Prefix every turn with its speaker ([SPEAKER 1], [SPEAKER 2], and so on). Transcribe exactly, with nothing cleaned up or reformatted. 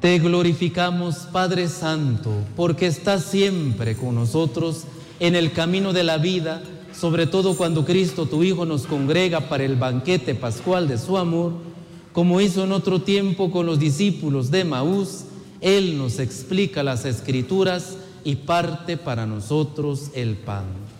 [SPEAKER 1] Te glorificamos, Padre Santo, porque estás siempre con nosotros en el camino de la vida, sobre todo cuando Cristo, tu Hijo, nos congrega para el banquete pascual de su amor, como hizo en otro tiempo con los discípulos de Maús. Él nos explica las Escrituras y parte para nosotros el pan.